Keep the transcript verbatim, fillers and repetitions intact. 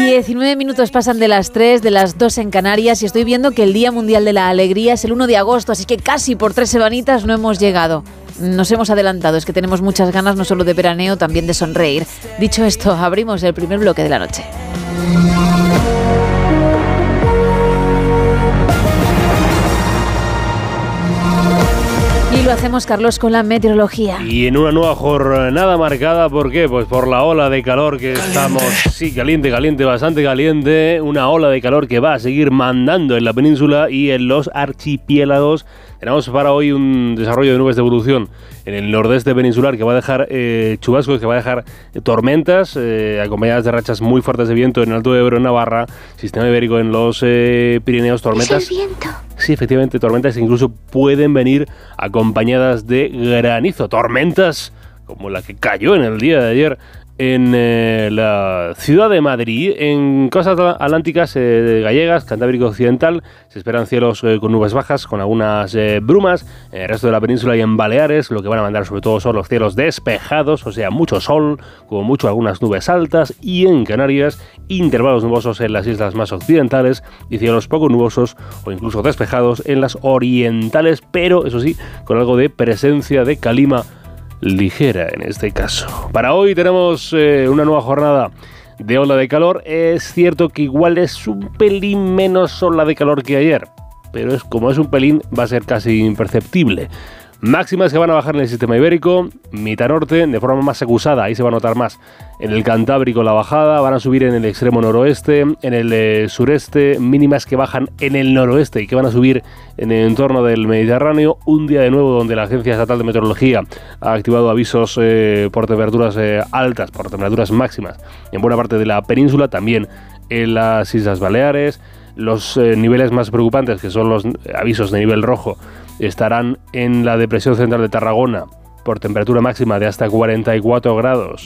diecinueve minutos pasan de las tres, de las dos en Canarias, y estoy viendo que el Día Mundial de la Alegría es el uno de agosto, así que casi por tres semanitas no hemos llegado. Nos hemos adelantado, es que tenemos muchas ganas no solo de veraneo, también de sonreír. Dicho esto, abrimos el primer bloque de la noche. Y lo hacemos, Carlos, con la meteorología. Y en una nueva jornada marcada, ¿por qué? Pues por la ola de calor que caliente. estamos... Sí, caliente, caliente, bastante caliente. Una ola de calor que va a seguir mandando en la península y en los archipiélagos. Tenemos para hoy un desarrollo de nubes de evolución en el nordeste peninsular que va a dejar eh, chubascos, que va a dejar eh, tormentas, eh, acompañadas de rachas muy fuertes de viento en el Alto Ebro, en Navarra, sistema ibérico en los eh, Pirineos, tormentas. ¿Es el viento? Sí, efectivamente, tormentas que incluso pueden venir acompañadas de granizo. Tormentas como la que cayó en el día de ayer en eh, la ciudad de Madrid, en costas atlánticas eh, gallegas, Cantábrico Occidental. Se esperan cielos eh, con nubes bajas, con algunas eh, brumas. En el resto de la península y en Baleares, lo que van a mandar sobre todo son los cielos despejados, o sea, mucho sol, como mucho algunas nubes altas. Y en Canarias, intervalos nubosos en las islas más occidentales y cielos poco nubosos o incluso despejados en las orientales, pero eso sí, con algo de presencia de calima ligera en este caso. Para hoy tenemos eh, una nueva jornada de ola de calor. Es cierto que igual es un pelín menos ola de calor que ayer, pero es como es un pelín, va a ser casi imperceptible. Máximas que van a bajar en el sistema ibérico, mitad norte, de forma más acusada, ahí se va a notar más. En el Cantábrico la bajada, van a subir en el extremo noroeste, en el eh, sureste, mínimas que bajan en el noroeste y que van a subir en el entorno del Mediterráneo. Un día de nuevo donde la Agencia Estatal de Meteorología ha activado avisos eh, por temperaturas eh, altas, por temperaturas máximas en buena parte de la península, también en las Islas Baleares. Los eh, niveles más preocupantes, que son los avisos de nivel rojo, estarán en la depresión central de Tarragona por temperatura máxima de hasta cuarenta y cuatro grados